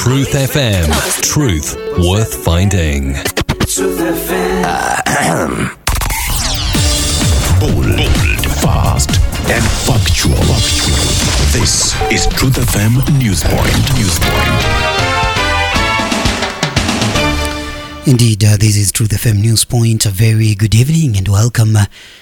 Truth FM. Truth worth finding. Truth FM. Bold, fast, and factual. This is Truth FM Newspoint. Indeed, this is Truth FM Newspoint. A very good evening and welcome.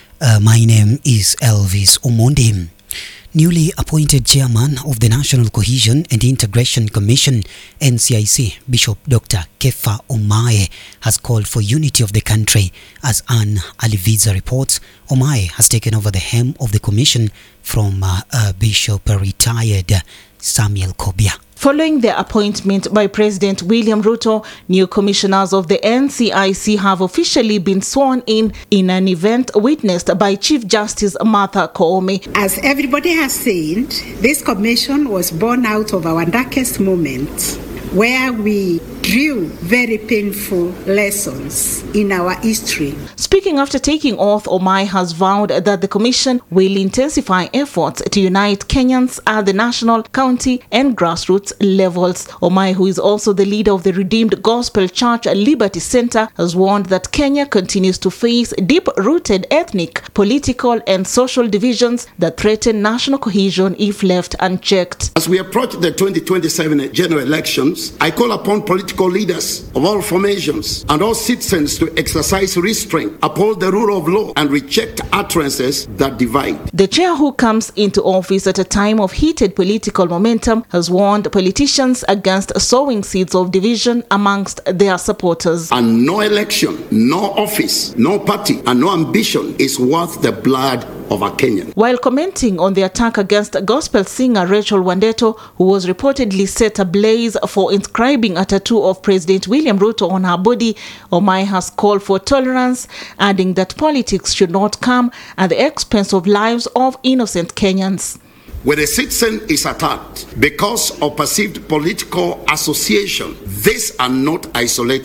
My name is Elvis Omondi. Newly appointed chairman of the National Cohesion and Integration Commission, NCIC, Bishop Dr. Kefa Omae, has called for unity of the country. As Anne Aliviza reports, Omae has taken over the helm of the commission from Bishop retired Samuel Kobia. Following the appointment by President William Ruto, new commissioners of the NCIC have officially been sworn in an event witnessed by Chief Justice Martha Koome. As everybody has said, this commission was born out of our darkest moments, where we drew very painful lessons in our history. Speaking after taking oath, Omae has vowed that the commission will intensify efforts to unite Kenyans at the national, county and grassroots levels. Omae, who is also the leader of the Redeemed Gospel Church Liberty Center, has warned that Kenya continues to face deep-rooted ethnic, political and social divisions that threaten national cohesion if left unchecked. As we approach the 2027 general elections, I call upon political leaders of all formations and all citizens to exercise restraint, uphold the rule of law, and reject utterances that divide. The chair, who comes into office at a time of heated political momentum, has warned politicians against sowing seeds of division amongst their supporters. And no election, no office, no party, and no ambition is worth the blood of a Kenyan. While commenting on the attack against gospel singer Rachel Wandeto, who was reportedly set ablaze for inscribing a tattoo of President William Ruto on her body, Omae has called for tolerance, adding that politics should not come at the expense of lives of innocent Kenyans. When a citizen is attacked because of perceived political association, these are not isolated